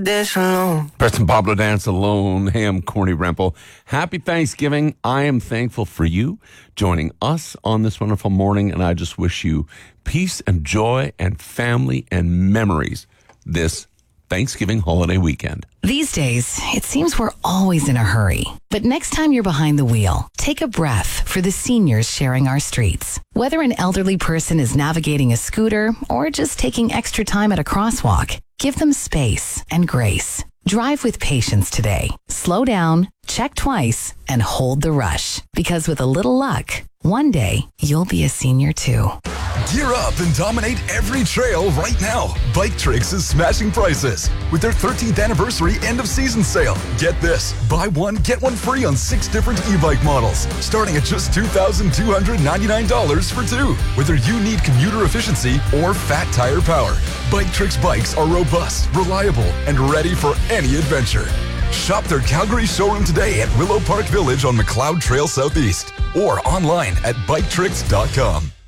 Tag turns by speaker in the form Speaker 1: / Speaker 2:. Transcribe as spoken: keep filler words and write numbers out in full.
Speaker 1: Dance alone.
Speaker 2: Preston Pablo Dance Alone. Hey, I'm Corny Rempel. Happy Thanksgiving. I am thankful for you joining us on this wonderful morning, and I just wish you peace and joy and family and memories this Thanksgiving holiday weekend.
Speaker 3: These days, it seems we're always in a hurry. But next time you're behind the wheel, take a breath for the seniors sharing our streets. Whether an elderly person is navigating a scooter or just taking extra time at a crosswalk, give them space and grace. Drive with patience today. Slow down, check twice, and hold the rush. Because with a little luck, one day you'll be a senior too.
Speaker 4: Gear up and dominate every trail right now. Bike Tricks is smashing prices with their thirteenth anniversary end of season sale. Get this, buy one, get one free on six different e-bike models, starting at just two thousand two hundred ninety-nine dollars for two. Whether you need commuter efficiency or fat tire power, Bike Tricks bikes are robust, reliable, and ready for any adventure. Shop their Calgary showroom today at Willow Park Village on McLeod Trail Southeast or online at bike tricks dot com.